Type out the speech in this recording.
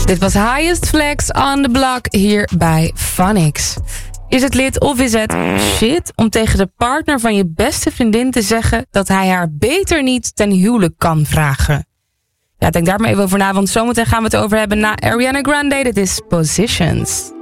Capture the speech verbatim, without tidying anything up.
Dit was Highest Flex on the Block hier bij Phonics. Is het lid of is het shit om tegen de partner van je beste vriendin te zeggen dat hij haar beter niet ten huwelijk kan vragen? Ja, denk daar maar even over na, want zometeen gaan we het over hebben na Ariana Grande. Dit is Positions.